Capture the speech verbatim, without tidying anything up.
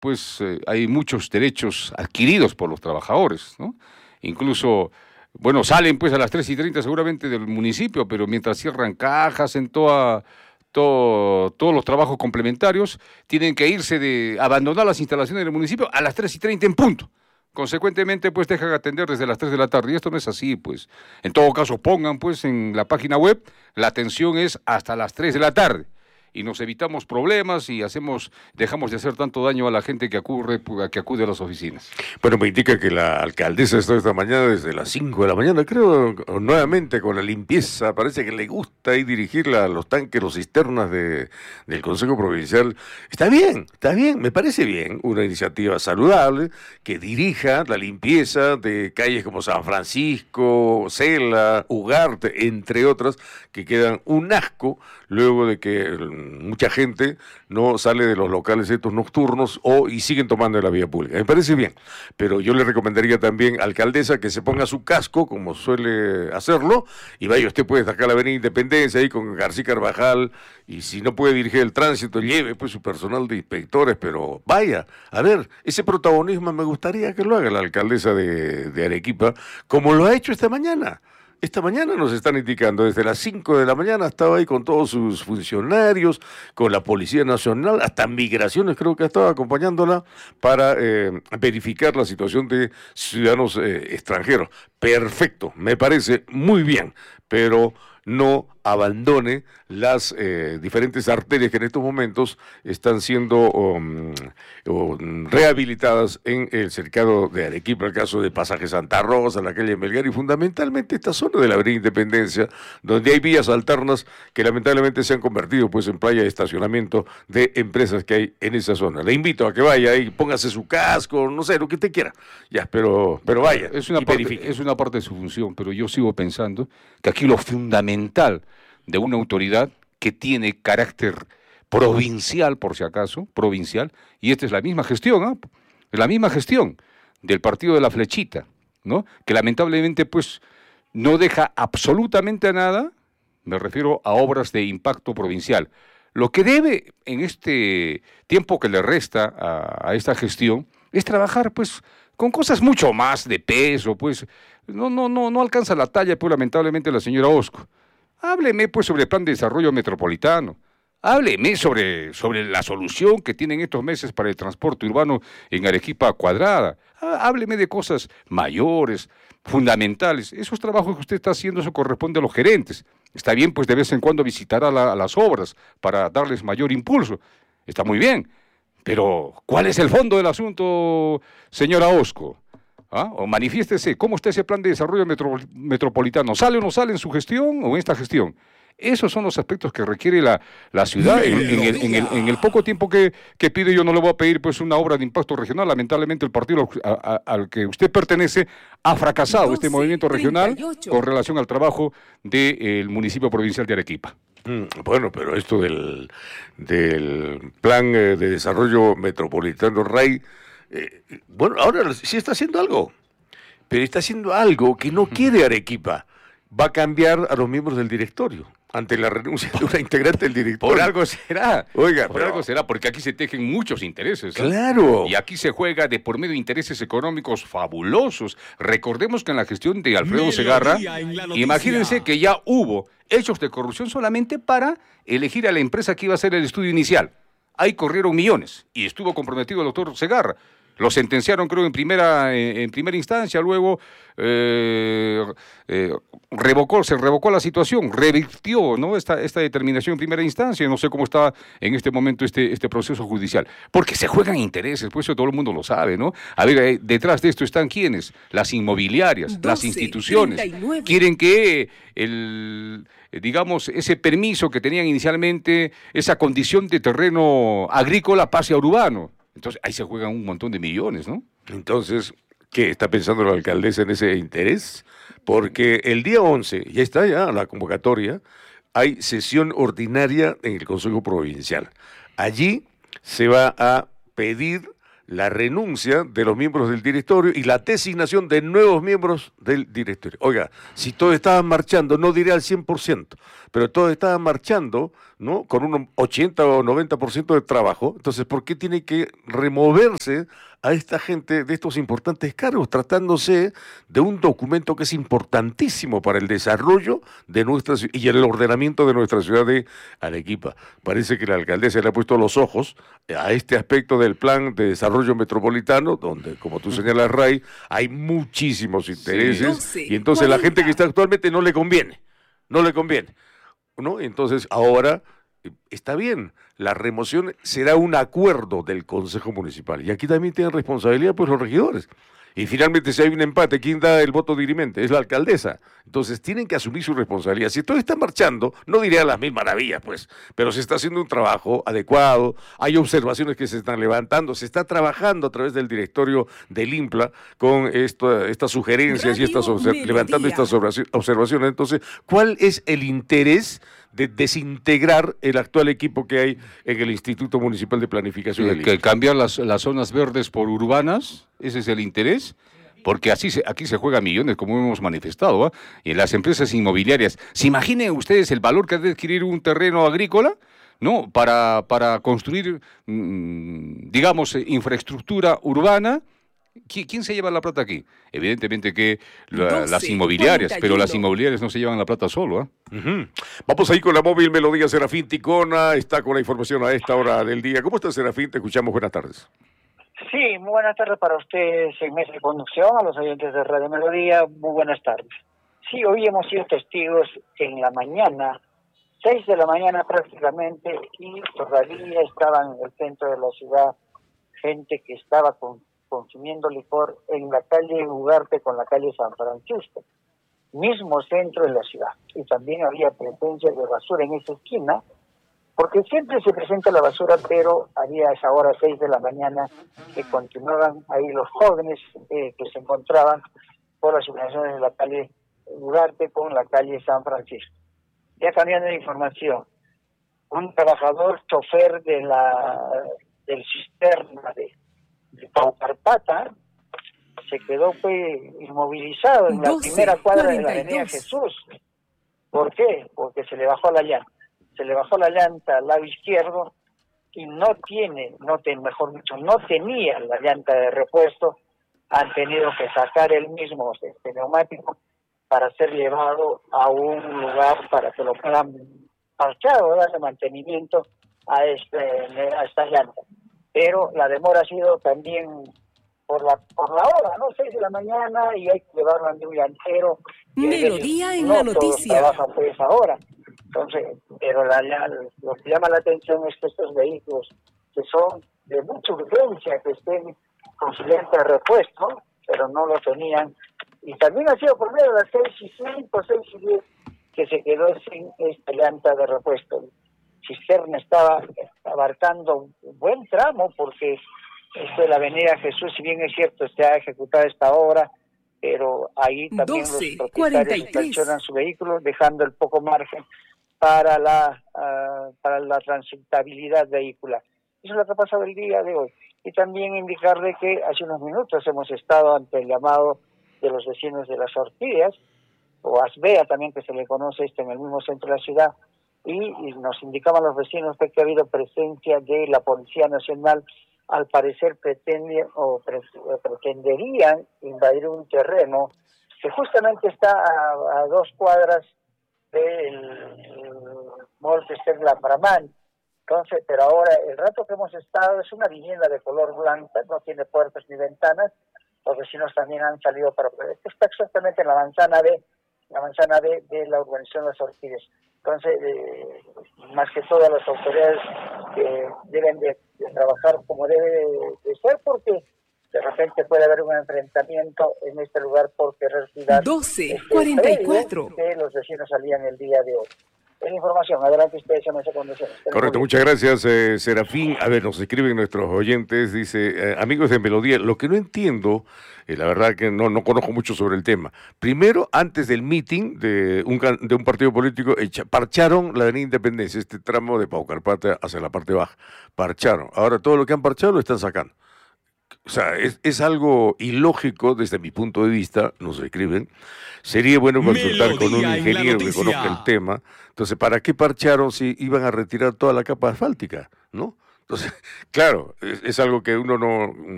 pues eh, hay muchos derechos adquiridos por los trabajadores, ¿no? Incluso, bueno, salen pues a las tres y treinta seguramente del municipio, pero mientras cierran cajas en toda, todo, todos los trabajos complementarios, tienen que irse de abandonar las instalaciones del municipio a las tres y treinta en punto. Consecuentemente, pues dejan de atender desde las tres de la tarde, y esto no es así, pues. En todo caso, pongan pues en la página web, la atención es hasta las tres de la tarde. Y nos evitamos problemas y hacemos, dejamos de hacer tanto daño a la gente que acude, que acude a las oficinas. Bueno, me indica que la alcaldesa está esta mañana desde las cinco de la mañana, creo, nuevamente con la limpieza. Parece que le gusta ahí dirigir la, los tanques, los cisternas de, del Consejo Provincial. Está bien, está bien, me parece bien. Una iniciativa saludable que dirija la limpieza de calles como San Francisco, Cela, Ugarte, entre otras, que quedan un asco luego de que mucha gente no sale de los locales estos nocturnos o y siguen tomando de la vía pública. Me parece bien, pero yo le recomendaría también, alcaldesa, que se ponga su casco, como suele hacerlo, y vaya, usted puede sacar la avenida Independencia ahí con García Carvajal, y si no puede dirigir el tránsito, lleve pues su personal de inspectores, pero vaya, a ver, ese protagonismo me gustaría que lo haga la alcaldesa de, de Arequipa, como lo ha hecho esta mañana. Esta mañana nos están indicando, desde las cinco de la mañana estaba ahí con todos sus funcionarios, con la Policía Nacional, hasta Migraciones creo que estaba acompañándola para eh, verificar la situación de ciudadanos eh, extranjeros. Perfecto, me parece muy bien, pero no abandone las eh, diferentes arterias que en estos momentos están siendo um, um, rehabilitadas en el cercado de Arequipa, el caso de Pasaje Santa Rosa, la calle Melgar y fundamentalmente esta zona de la avenida Independencia, donde hay vías alternas que lamentablemente se han convertido pues en playa de estacionamiento de empresas que hay en esa zona. Le invito a que vaya y póngase su casco, no sé, lo que usted quiera, ya, pero, pero vaya. Es una, parte, es una parte de su función, pero yo sigo pensando que aquí lo fundamental de una autoridad que tiene carácter provincial, por si acaso, provincial, y esta es la misma gestión, ¿eh? La misma gestión del partido de la Flechita, ¿no? Que lamentablemente, pues, no deja absolutamente a nada, me refiero a obras de impacto provincial. Lo que debe, en este tiempo que le resta a, a esta gestión, es trabajar, pues, con cosas mucho más de peso, pues, no, no, no, no alcanza la talla, pues, lamentablemente, la señora Osco. Hábleme, pues, sobre el plan de desarrollo metropolitano. Hábleme sobre, sobre la solución que tienen estos meses para el transporte urbano en Arequipa Cuadrada. Hábleme de cosas mayores, fundamentales. Esos trabajos que usted está haciendo, eso corresponde a los gerentes. Está bien, pues, de vez en cuando visitará la, a las obras para darles mayor impulso. Está muy bien. Pero, ¿cuál es el fondo del asunto, señora Osco? ¿Ah? O manifiéstese, ¿cómo está ese plan de desarrollo metro, metropolitano? ¿Sale o no sale en su gestión o en esta gestión? Esos son los aspectos que requiere la, la ciudad. En, en, el, en, el, en el poco tiempo que, que pide, yo no le voy a pedir pues una obra de impacto regional. Lamentablemente el partido a, a, al que usted pertenece ha fracasado doce, este movimiento regional treinta y ocho con relación al trabajo del municipio provincial de Arequipa. Bueno, pero esto del, del plan de desarrollo metropolitano R A I, eh, bueno, ahora sí está haciendo algo, pero está haciendo algo que no quiere Arequipa. Va a cambiar a los miembros del directorio ante la renuncia de una integrante del directorio. Por algo será. Oiga, por pero... algo será, porque aquí se tejen muchos intereses, ¿eh? Claro. Y aquí se juega de por medio de intereses económicos fabulosos. Recordemos que en la gestión de Alfredo Melodía Segarra, imagínense que ya hubo hechos de corrupción solamente para elegir a la empresa que iba a hacer el estudio inicial. Ahí corrieron millones y estuvo comprometido el doctor Segarra. Lo sentenciaron, creo, en primera, en primera instancia, luego eh, eh, revocó, se revocó la situación, revirtió, ¿no?, esta, esta determinación en primera instancia. No sé cómo está en este momento este, este proceso judicial. Porque se juegan intereses, pues eso todo el mundo lo sabe, ¿no? A ver, eh, detrás de esto están ¿quiénes? Las inmobiliarias, doce, las instituciones. treinta y nueve Quieren que el... digamos, ese permiso que tenían inicialmente, esa condición de terreno agrícola pase a urbano. Entonces, ahí se juegan un montón de millones, ¿no? Entonces, ¿qué está pensando la alcaldesa en ese interés? Porque el día once, ya está ya la convocatoria, hay sesión ordinaria en el Consejo Provincial. Allí se va a pedir la renuncia de los miembros del directorio y la designación de nuevos miembros del directorio. Oiga, si todos estaban marchando, no diré al cien por ciento, pero todos estaban marchando, ¿no?, con un ochenta o noventa por ciento de trabajo, entonces, ¿por qué tiene que removerse a esta gente de estos importantes cargos, tratándose de un documento que es importantísimo para el desarrollo de nuestra ciudad y el ordenamiento de nuestra ciudad de Arequipa? Parece que la alcaldesa le ha puesto los ojos a este aspecto del plan de desarrollo metropolitano, donde, como tú señalas, Ray, hay muchísimos intereses, sí, y entonces la gente que está actualmente no le conviene, no le conviene, ¿no? Entonces ahora está bien, la remoción será un acuerdo del Consejo Municipal, y aquí también tienen responsabilidad pues los regidores. Y finalmente, si hay un empate, ¿quién da el voto dirimente? Es la alcaldesa. Entonces tienen que asumir su responsabilidad. Si todo está marchando, no diré a las mil maravillas, pues, pero se está haciendo un trabajo adecuado, hay observaciones que se están levantando, se está trabajando a través del directorio del INPLA con esto, estas sugerencias y estas levantando estas observaciones. Entonces, ¿cuál es el interés de desintegrar el actual equipo que hay en el Instituto Municipal de Planificación? Sí, que cambiar las, las zonas verdes por urbanas, ese es el interés, porque así se, aquí se juega millones, como hemos manifestado, ¿eh? Y en las empresas inmobiliarias. ¿Se imaginen ustedes el valor que ha de adquirir un terreno agrícola, ¿no?, para, para construir, mmm, digamos, infraestructura urbana? ¿Quién se lleva la plata aquí? Evidentemente que la, doce, las inmobiliarias, cuarenta y uno. Pero las inmobiliarias no se llevan la plata solo, ¿eh? Uh-huh. Vamos ahí con la móvil Melodía. Serafín Ticona está con la información a esta hora del día. ¿Cómo estás, Serafín? Te escuchamos. Buenas tardes. Sí, muy buenas tardes para ustedes en mesa de conducción, a los oyentes de Radio Melodía, muy buenas tardes. Sí, hoy hemos sido testigos en la mañana, seis de la mañana prácticamente, y todavía estaban en el centro de la ciudad gente que estaba con consumiendo licor en la calle Ugarte con la calle San Francisco, mismo centro de la ciudad. Y también había presencia de basura en esa esquina, porque siempre se presenta la basura, pero había a esa hora, seis de la mañana, que continuaban ahí los jóvenes eh, que se encontraban por las ubicaciones de la calle Ugarte con la calle San Francisco. Ya cambiando de información, un trabajador chofer de la del cisterna de de Paucarpata se quedó pues inmovilizado en la primera cuadra de la avenida Jesús. ¿Por qué? Porque se le bajó la llanta. Se le bajó la llanta al lado izquierdo y no tiene, no ten, mejor dicho, no tenía la llanta de repuesto. Han tenido que sacar el mismo este neumático para ser llevado a un lugar para que lo puedan parchar o darle mantenimiento a, este, a esta llanta. Pero la demora ha sido también por la por la hora, ¿no? Seis de la mañana y hay que llevarlo ante un llantero. Melodía en no la noticia. Todos trabajan por esa hora. Entonces, pero la, la, lo que llama la atención es que estos vehículos que son de mucha urgencia, que estén con su llanta de repuesto, pero no lo tenían. Y también ha sido por medio de las seis y cinco, seis y diez, que se quedó sin esta llanta de repuesto. Cisterna estaba abarcando un buen tramo porque esto de la avenida Jesús, si bien es cierto, se ha ejecutado esta obra, pero ahí también doce, los propietarios estacionan su vehículo, dejando el poco margen para la uh, para la transitabilidad vehicular. Eso es lo que ha pasado el día de hoy. Y también indicarle que hace unos minutos hemos estado ante el llamado de los vecinos de las Orquídeas, o Asbea también, que se le conoce esto en el mismo centro de la ciudad, y, y nos indicaban los vecinos que ha habido presencia de la Policía Nacional. Al parecer pretende, o pre, pretenderían invadir un terreno que justamente está a, a dos cuadras del mall que está en la Bramán. Entonces, pero ahora el rato que hemos estado es una vivienda de color blanca, no tiene puertas ni ventanas. Los vecinos también han salido para... Está exactamente en la manzana B, la manzana B de la urbanización Las Orquídeas. Entonces, eh, más que todas las autoridades que deben de, de trabajar como debe de, de ser, porque de repente puede haber un enfrentamiento en este lugar por querer cuidar doce cuarenta y cuatro que los vecinos salían el día de hoy. Es información, adelante ustedes en esa condición. Correcto, muchas gracias, eh, Serafín. A ver, nos escriben nuestros oyentes, dice, eh, amigos de Melodía, lo que no entiendo, eh, la verdad que no, no conozco mucho sobre el tema. Primero, antes del meeting de un, de un partido político, echa, parcharon la avenida Independencia, este tramo de Paucarpata hacia la parte baja. Parcharon. Ahora todo lo que han parchado lo están sacando. O sea, es, es algo ilógico desde mi punto de vista, nos escriben. Sería bueno consultar con un Melodía en la ingeniero que noticia. conozca el tema. Entonces, ¿para qué parcharon si iban a retirar toda la capa asfáltica? ¿No? Entonces, claro, es, es algo que uno no,